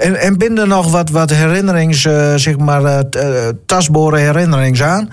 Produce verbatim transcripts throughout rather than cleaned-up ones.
en, en binnen er nog wat, wat herinnerings, uh, zeg maar, uh, t, uh, tastbare herinnerings aan?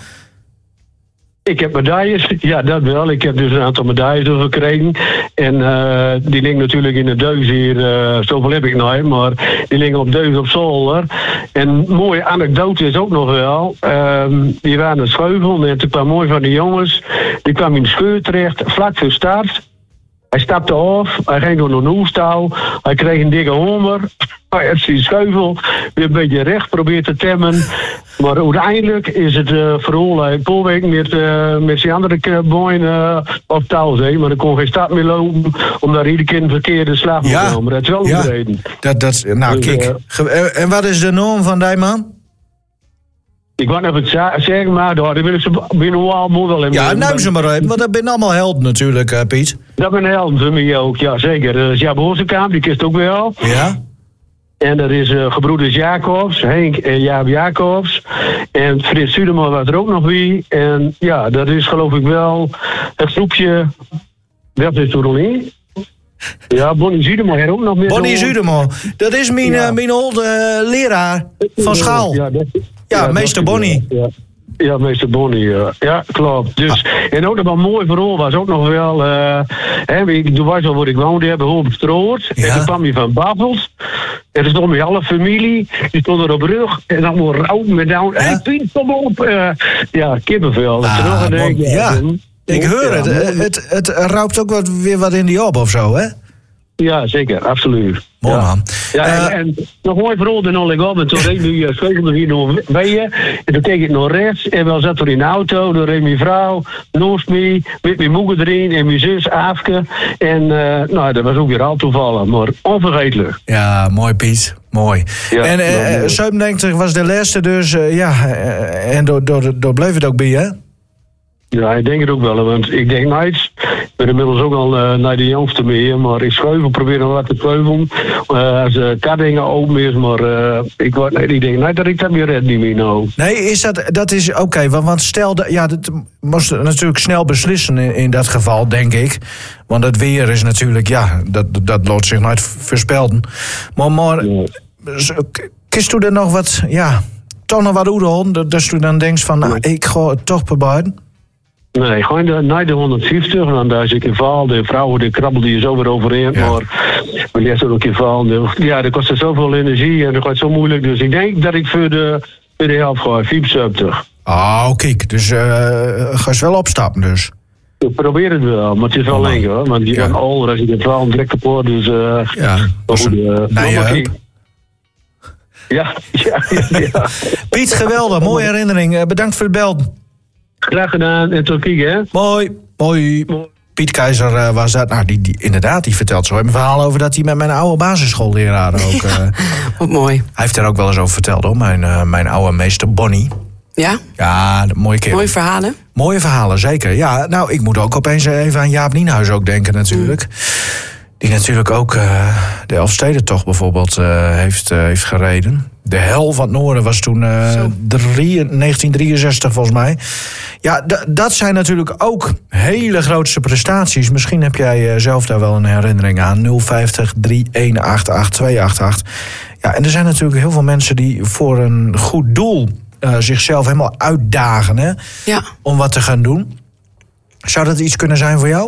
Ik heb medailles, ja dat wel. Ik heb dus een aantal medailles gekregen. En uh, die liggen natuurlijk in de deus hier. Uh, zoveel heb ik nog, maar die liggen op deus op zolder. En een mooie anekdote is ook nog wel. Uh, die waren een scheuvel en toen kwam mooi van de jongens. Die kwam in de scheur terecht, vlak voor start. Hij stapte af, hij ging door een hoestouw, hij kreeg een dikke honger. Hij heeft zijn scheuvel weer een beetje recht probeert te temmen. Maar uiteindelijk is het uh, verhaal uit Poolwijk met, uh, met zijn andere boeien uh, op touw. Zeg. Maar er kon geen stad meer lopen, omdat iedere keer een verkeerde slag moet ja. komen. Dat is wel ja. een dat, dat, Nou, dus, kijk. Uh, en wat is de norm van die man? Ik wou even zeggen, maar daar wil ik ze binnen wel wel in. Ja, neem ze maar even, want dat zijn allemaal helden natuurlijk, uh, Piet. Dat zijn helden voor mij ook, ja zeker. Dat is Jaap Hoorsenkamp, die kist ook wel. Ja. En er is uh, gebroeders Jacobs, Henk en Jaap Jacobs. En Frits Sudema was er ook nog wie. En ja, dat is geloof ik wel het groepje. Wat is er nog niet? Ja, Bonnie Zudema heeft ook nog meer. Bonnie Zudema, dat is mijn, ja. uh, mijn oude uh, leraar van school. Ja, dat, ja, ja meester Bonnie. Ja. Ja, meester Bonnie, ja. Ja, klopt. Dus, ah. En ook nog wel een mooi verhaal was ook nog wel... Uh, hè, ik, toen was al waar ik woonde, hebben we op Stroort. Ja. En toen kwam je van Baffels. En er stond mijn hele familie. Die stond er op rug. En dan moet rauw met down. Hé, Piet, kom op. Uh, ja, kippenvel. Ah, nog een bon, ja. ja. Ik hoor het. Het, het. Het raupt ook wat, weer wat in die op of zo, hè? Ja, zeker. Absoluut. Mooi, ja. man. Ja, en, uh, en nog mooi verhaal dan al ik op. En toen reed nu uh, scheurde hier nog bij je. En toen keek ik naar rechts. En wel zat er in de auto. Dan reed mijn vrouw, naast mij, met mijn moeder erin. En mijn zus, Aafke. En uh, nou, dat was ook weer al toevallig. Maar onvergetelijk. Ja, mooi Piet. Mooi. Ja, en uh, zevenennegentig was de laatste dus. Uh, ja, uh, en door, door, door bleef het ook bij, hè? Ja, ik denk het ook wel, want ik denk nooit. Ik ben inmiddels ook al uh, naar de jongste meer, maar ik schuivel, probeer nog wat te schuiven. Uh, als de kaddingen open is, maar uh, ik, nee, ik denk nooit dat ik dat meer red niet meer nou. Nee, is dat, dat is oké, okay, want, want stel, dat, ja, dat moest natuurlijk snel beslissen in, in dat geval, denk ik. Want het weer is natuurlijk, ja, dat, dat laat zich nooit voorspelden. Maar, maar ja. Kist u er nog wat, ja, toch nog wat oerhond, dat u dan denkt van, nou, ik ga het toch bebuiten? Nee, gewoon naar de honderdvijftig. Want daar is ik in val. De vrouwen die krabbelden je zo weer overheen. Ja. Maar maar die is ook in val. Ja, dat kost zoveel energie en dat gaat zo moeilijk. Dus ik denk dat ik voor de, voor de helft ga. vijfenzeventig. Oh, kijk. Dus uh, ga je wel opstappen dus? Ik probeer het wel, maar het is wel oh, lang hoor. Want die ja. al, als ik het wel direct kapot. Dus uh, ja, dus goed, uh, nee, uh, ja, ja, ja, ja. Piet, geweldig. Mooie herinnering. Uh, bedankt voor het bel. Graag gedaan en tot kijken, hè? Mooi, mooi. mooi. Piet Keizer uh, was dat. Nou, die, die, inderdaad, die vertelt zo een verhaal over dat hij met mijn oude basisschoolleraar ook... Uh, ja, wat mooi. Hij heeft er ook wel eens over verteld, hoor. Mijn, uh, mijn oude meester Bonnie. Ja? Ja, mooie keer. Mooie verhalen? Mooie verhalen, zeker. Ja, nou, ik moet ook opeens even aan Jaap Nienhuis ook denken natuurlijk. Mm. Die natuurlijk ook uh, de Elfstedentocht bijvoorbeeld uh, heeft, uh, heeft gereden. De Hel van het Noorden was toen uh, drie, negentien drieënzestig volgens mij. Ja, d- dat zijn natuurlijk ook hele grootste prestaties. Misschien heb jij uh, zelf daar wel een herinnering aan. nul vijftig drie een acht acht twee acht acht. Ja, en er zijn natuurlijk heel veel mensen die voor een goed doel uh, zichzelf helemaal uitdagen, hè, ja. om wat te gaan doen. Zou dat iets kunnen zijn voor jou?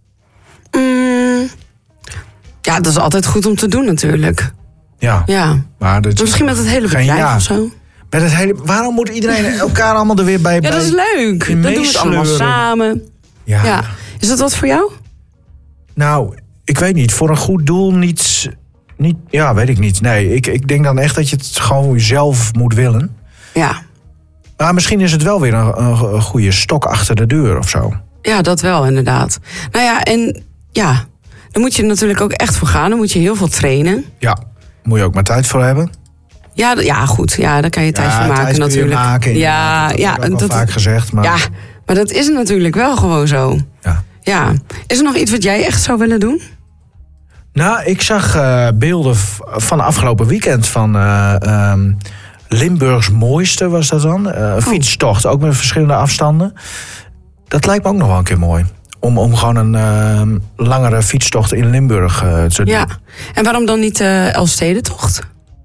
Mm, ja, dat is altijd goed om te doen natuurlijk. Ja. ja. Maar dat, misschien met het hele bedrijf ja. of zo. Met het hele, waarom moet iedereen elkaar allemaal er weer bij? Ja, dat is leuk. Dan doen we het allemaal samen. Ja. ja. Is dat wat voor jou? Nou, ik weet niet. Voor een goed doel niet... niet ja, weet ik niet. Nee, ik, ik denk dan echt dat je het gewoon zelf moet willen. Ja. Maar misschien is het wel weer een, een goede stok achter de deur of zo. Ja, dat wel inderdaad. Nou ja, en ja... Dan moet je er natuurlijk ook echt voor gaan. Dan moet je heel veel trainen. Ja, moet je ook maar tijd voor hebben. Ja, d- ja goed. Ja, daar kan je tijd ja, voor maken tijd natuurlijk. Kun je maken, ja, dat ja, heb ik ook dat al vaak gezegd. Maar... Ja, maar dat is natuurlijk wel gewoon zo. Ja. ja. Is er nog iets wat jij echt zou willen doen? Nou, ik zag uh, beelden v- van afgelopen weekend van uh, um, Limburgs mooiste was dat dan. Uh, oh. Fietstocht, ook met verschillende afstanden. Dat lijkt me ook nog wel een keer mooi. Om, om gewoon een uh, langere fietstocht in Limburg uh, te doen. Ja, en waarom dan niet de uh, Elfstedentocht?